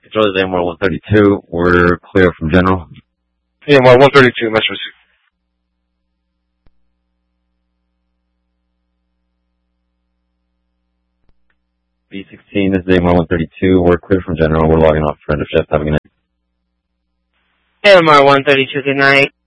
Control is AMR 132. We're clear from general. AMR 132, message received. B16, this is AMR 132. We're clear from general. We're logging off for end of shift. Have a good night. AMR 132, good night.